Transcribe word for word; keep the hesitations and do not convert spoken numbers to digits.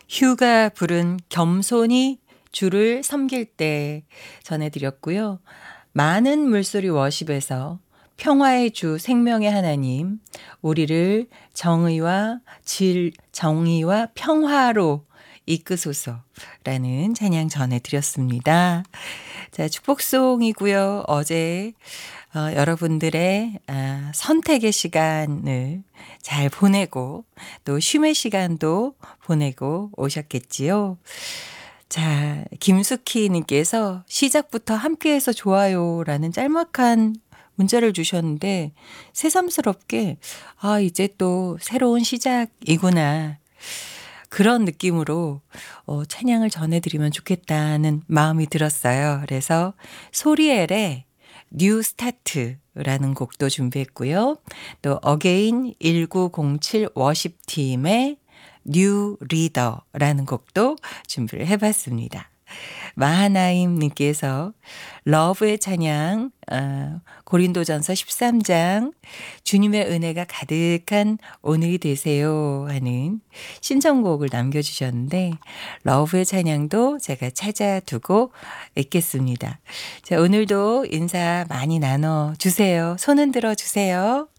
휴가 부른 겸손히 주를 섬길 때 전해드렸고요. 많은 물소리 워십에서 평화의 주 생명의 하나님, 우리를 정의와 질, 정의와 평화로 이끄소서라는 찬양 전해드렸습니다. 자, 축복송이고요. 어제 어, 여러분들의 아, 선택의 시간을 잘 보내고 또 쉼의 시간도 보내고 오셨겠지요. 자, 김숙희 님께서 시작부터 함께해서 좋아요라는 짤막한 문자를 주셨는데 새삼스럽게 아, 이제 또 새로운 시작이구나. 그런 느낌으로 어, 찬양을 전해드리면 좋겠다는 마음이 들었어요. 그래서 소리엘의 뉴 스타트라는 곡도 준비했고요. 또 어게인 천구백칠 워십팀의 뉴 리더라는 곡도 준비를 해봤습니다. 마하나임 님께서 러브의 찬양 어, 고린도전서 십삼 장 주님의 은혜가 가득한 오늘이 되세요 하는 신청곡을 남겨주셨는데 러브의 찬양도 제가 찾아두고 있겠습니다. 자, 오늘도 인사 많이 나눠주세요. 손 흔들어 주세요.